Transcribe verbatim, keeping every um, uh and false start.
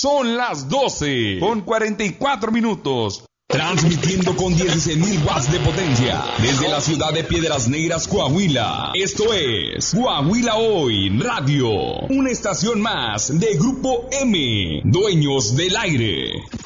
Son las doce con cuarenta y cuatro minutos. Transmitiendo con dieciséis mil watts de potencia desde la ciudad de Piedras Negras, Coahuila. Esto es Coahuila Hoy Radio, una estación más de Grupo M, dueños del aire.